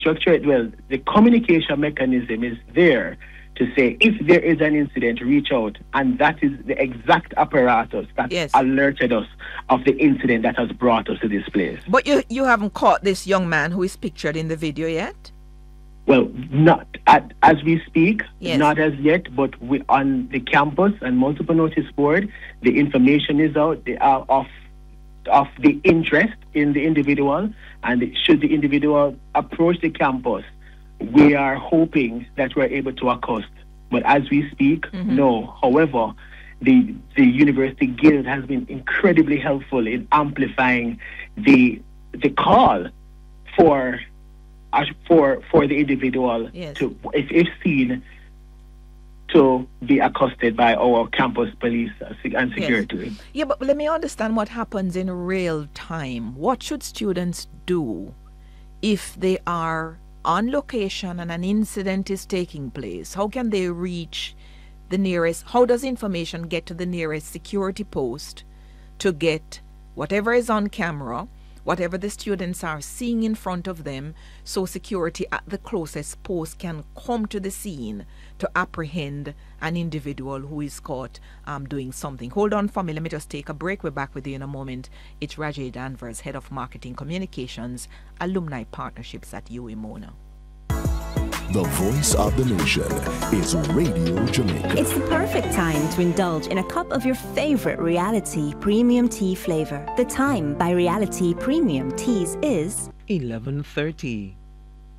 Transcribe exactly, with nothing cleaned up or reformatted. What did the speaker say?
structure, well, the communication mechanism is there to say if there is an incident, reach out. And that is the exact apparatus that Yes. alerted us of the incident that has brought us to this place. But you you haven't caught this young man who is pictured in the video yet? Well, not at, as we speak, Yes. not as yet, but we on the campus and multiple notice board, the information is out the, uh, of of the interest in the individual, and should the individual approach the campus, we are hoping that we're able to accost. But as we speak, Mm-hmm. no. However, the the University Guild has been incredibly helpful in amplifying the the call for uh, for for the individual Yes. to, if, if seen, to be accosted by our campus police and security. Yeah, but let me understand what happens in real time. What should students do if they are on location and an incident is taking place? How can they reach the nearest, how does information get to the nearest security post to get whatever is on camera, whatever the students are seeing in front of them, so security at the closest post can come to the scene to apprehend an individual who is caught um, doing something. Hold on for me. Let me just take a break. We're back with you in a moment. It's Rajay Danvers, Head of Marketing Communications, Alumni Partnerships at U W I Mona. The voice of the nation is Radio Jamaica. It's the perfect time to indulge in a cup of your favorite Reality Premium Tea flavor. The time by Reality Premium Teas is eleven thirty.